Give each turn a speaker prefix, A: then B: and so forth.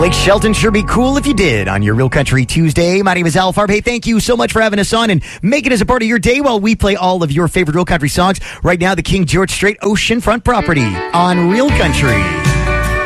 A: Lake Shelton sure be cool if you did on your Real Country Tuesday. My name is Al Farb. Hey, thank you so much for having us on and making us a part of your day while we play all of your favorite Real Country songs. Right now, the King George Strait Oceanfront Property on Real Country.